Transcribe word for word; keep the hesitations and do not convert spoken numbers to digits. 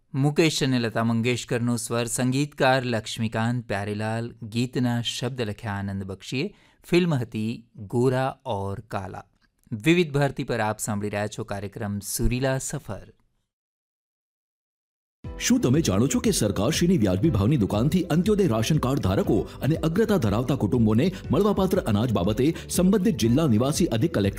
મુકેશ અને લતા મંગેશકરનો સ્વર, સંગીતકાર લક્ષ્મીકાંત પ્યારેલાલ, ગીતના શબ્દ લખ્યા આનંદ બક્ષીએ. ફિલ્મ હતી ગોરા ઓર કાલા. વિવિધ ભારતી પર આપ સાંભળી રહ્યા છો કાર્યક્રમ સુરીલા સફર. શું તમે જાણો છો કે સરકારશ્રીની વ્યાજબી ભાવની દુકાનથી અંત્યોદય રાશન કાર્ડ ધારકો અને અગ્રતા ધરાવતા કુટુંબોને મળવાપાત્ર અનાજ બાબતે સંબંધિત જિલ્લા નિવાસી અધિક કલેક્ટર